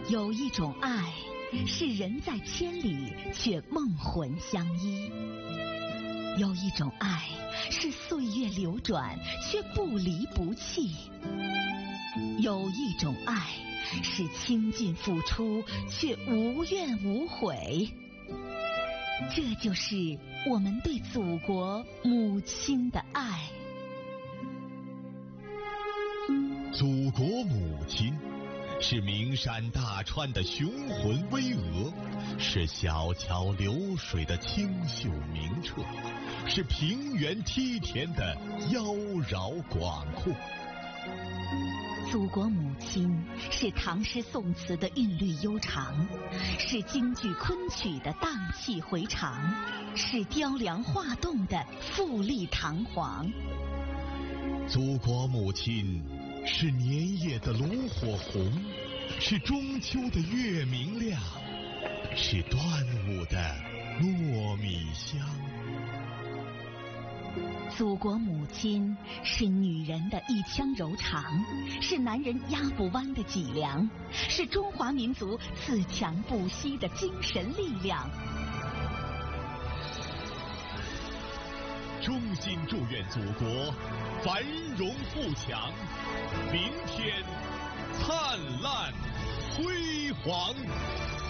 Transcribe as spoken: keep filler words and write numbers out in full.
有一种爱，是人在千里却梦魂相依；有一种爱，是岁月流转却不离不弃；有一种爱，是倾尽付出却无怨无悔。这就是我们对祖国母亲的爱。 祖国母亲是名山大川的雄浑巍峨，是小桥流水的清秀明澈，是平原梯田的妖娆广阔。 祖国母亲是唐诗宋词的韵律悠长，是京剧昆曲的荡气回肠，是雕梁画栋的富丽堂皇。 祖国母亲是年夜的炉火红，是中秋的月明亮，是端午的糯米香。 祖国母亲是女人的一腔柔肠，是男人压不弯的脊梁，是中华民族自强不息的精神力量。 衷心祝愿祖国繁荣富强，明天灿烂辉煌。